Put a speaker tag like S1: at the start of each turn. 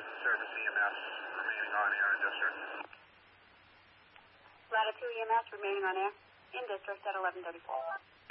S1: Service EMS remaining on air in district.
S2: Latitude EMS remaining on air in district at 1134.